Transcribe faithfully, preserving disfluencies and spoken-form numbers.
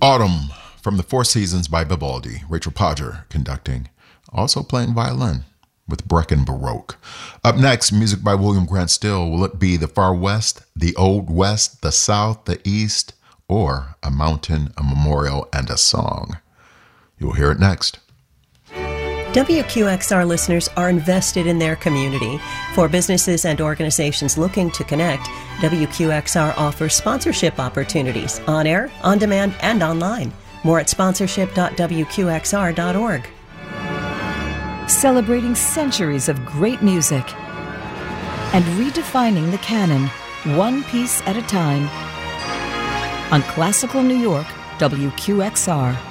Autumn from the Four Seasons by Vivaldi. Rachel Podger conducting, also playing violin with Brecken Baroque. Up next, music by William Grant Still. Will it be the Far West, the Old West, the South, the East, or a mountain, a memorial, and a song? You'll hear it next. W Q X R listeners are invested in their community. For businesses and organizations looking to connect, W Q X R offers sponsorship opportunities on air, on demand, and online. More at sponsorship dot w q x r dot org. Celebrating centuries of great music and redefining the canon, one piece at a time. On Classical New York, W Q X R.